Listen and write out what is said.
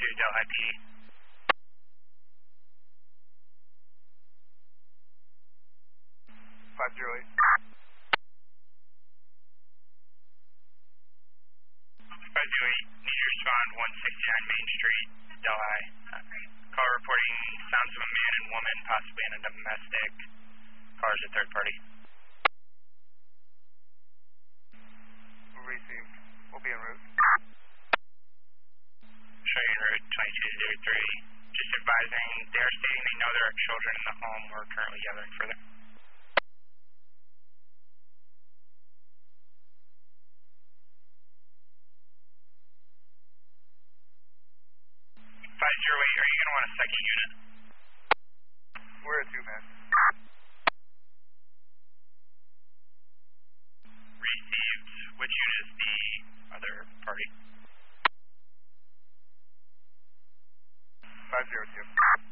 Delhi PD. 508. 508, need to respond 169 Main Street, Delhi. Call reporting sounds of a man and woman, possibly in a domestic. Cars a third party. Received. We'll be en route. Showing en route 2203. Just advising, they are stating they know there are children in the home. We're currently gathering further. 508, are you going to want a second unit? We're at 2, man. Received. Which unit is the other party? 502.